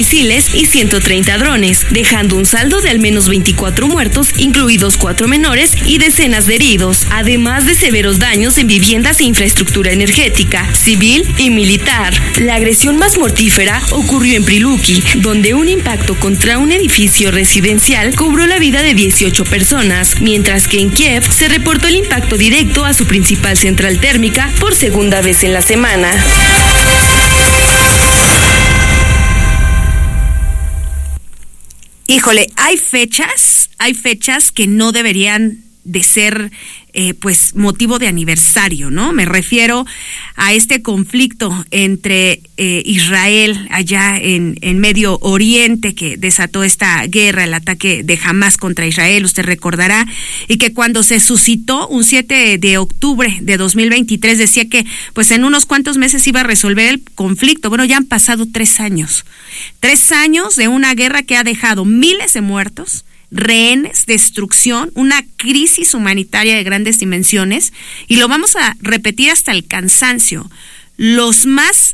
misiles y 130 drones, dejando un saldo de al menos 24 muertos, incluidos 4 menores y decenas de heridos, además de severos daños en viviendas e infraestructura energética, civil y militar. La agresión más mortífera ocurrió en Priluki, donde un impacto contra un edificio residencial cobró la vida de 18 personas, mientras que en Kiev se reportó el impacto directo a su principal central térmica por segunda vez en la semana. Híjole, hay fechas que no deberían de ser pues motivo de aniversario, ¿no? Me refiero a este conflicto entre Israel allá en Medio Oriente, que desató esta guerra, el ataque de Hamás contra Israel, usted recordará, y que cuando se suscitó un 7 de octubre de 2023 decía que pues en unos cuantos meses iba a resolver el conflicto. Bueno, ya han pasado 3 años. 3 años de una guerra que ha dejado miles de muertos, rehenes, destrucción, una crisis humanitaria de grandes dimensiones, y lo vamos a repetir hasta el cansancio. Los más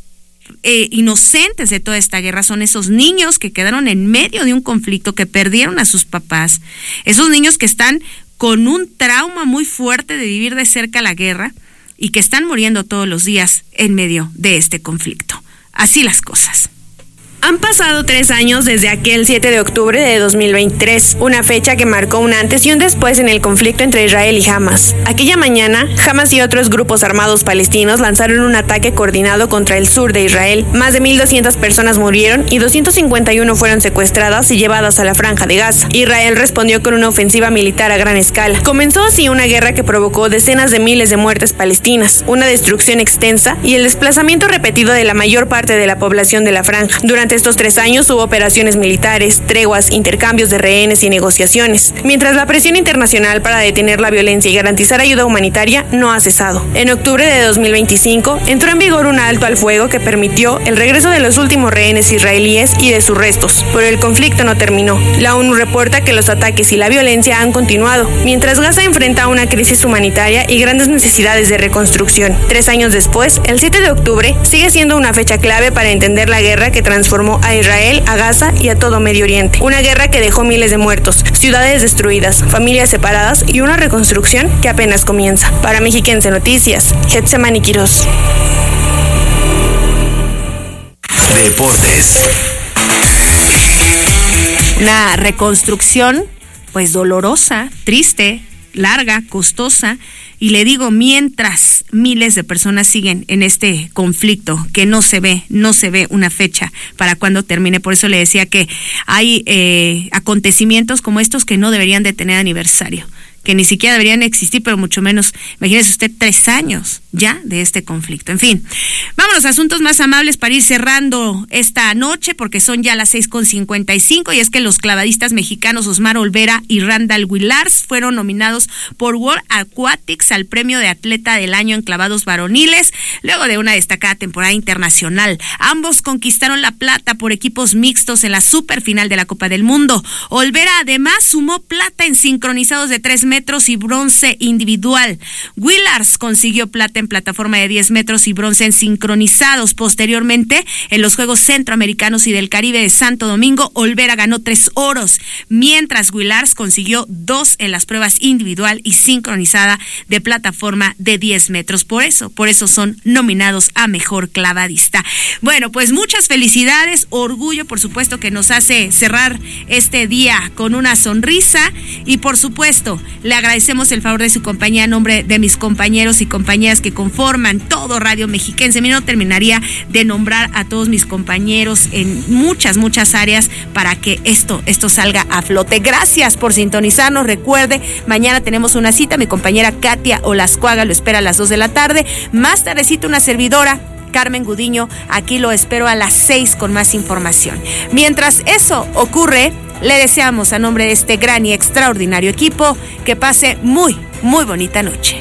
inocentes de toda esta guerra son esos niños que quedaron en medio de un conflicto, que perdieron a sus papás, esos niños que están con un trauma muy fuerte de vivir de cerca la guerra y que están muriendo todos los días en medio de este conflicto. Así las cosas. Han pasado 3 años desde aquel 7 de octubre de 2023, una fecha que marcó un antes y un después en el conflicto entre Israel y Hamás. Aquella mañana, Hamás y otros grupos armados palestinos lanzaron un ataque coordinado contra el sur de Israel. Más de 1,200 personas murieron y 251 fueron secuestradas y llevadas a la Franja de Gaza. Israel respondió con una ofensiva militar a gran escala. Comenzó así una guerra que provocó decenas de miles de muertes palestinas, una destrucción extensa y el desplazamiento repetido de la mayor parte de la población de la franja. Durante estos 3 años hubo operaciones militares, treguas, intercambios de rehenes y negociaciones, mientras la presión internacional para detener la violencia y garantizar ayuda humanitaria no ha cesado. En octubre de 2025 entró en vigor un alto al fuego que permitió el regreso de los últimos rehenes israelíes y de sus restos, pero el conflicto no terminó. La ONU reporta que los ataques y la violencia han continuado, mientras Gaza enfrenta una crisis humanitaria y grandes necesidades de reconstrucción. 3 años después, el 7 de octubre sigue siendo una fecha clave para entender la guerra que transformó a Israel, a Gaza y a todo Medio Oriente. Una guerra que dejó miles de muertos, ciudades destruidas, familias separadas y una reconstrucción que apenas comienza. Para Mexiquense Noticias, Getsemani Quiroz. Deportes. Una reconstrucción pues dolorosa, triste, larga, costosa. Y le digo, mientras miles de personas siguen en este conflicto que no se ve una fecha para cuando termine. Por eso le decía que hay acontecimientos como estos que no deberían de tener aniversario, que ni siquiera deberían existir, pero mucho menos, imagínese usted, 3 años ya de este conflicto. En fin, vámonos a asuntos más amables para ir cerrando esta noche, porque son ya las 6:55, y es que los clavadistas mexicanos Osmar Olvera y Randall Willars fueron nominados por World Aquatics al premio de atleta del año en clavados varoniles, luego de una destacada temporada internacional. Ambos conquistaron la plata por equipos mixtos en la superfinal de la Copa del Mundo. Olvera además sumó plata en sincronizados de 3 metros y bronce individual. Willars consiguió plata en plataforma de 10 metros y bronce en sincronizados. Posteriormente, en los Juegos Centroamericanos y del Caribe de Santo Domingo, Olvera ganó 3 oros, mientras Willars consiguió 2 en las pruebas individual y sincronizada de plataforma de 10 metros. Por eso son nominados a mejor clavadista. Bueno, pues muchas felicidades, orgullo, por supuesto, que nos hace cerrar este día con una sonrisa, y por supuesto le agradecemos el favor de su compañía a nombre de mis compañeros y compañeras que conforman todo Radio Mexiquense. No terminaría de nombrar a todos mis compañeros en muchas áreas para que esto salga a flote. Gracias por sintonizarnos. Recuerde, mañana tenemos una cita. Mi compañera Katia Olascuaga lo espera a las 2 de la tarde. Más tardecito una servidora, Carmen Gudiño, aquí lo espero a las 6 con más información. Mientras eso ocurre, le deseamos a nombre de este gran y extraordinario equipo que pase muy bonita noche.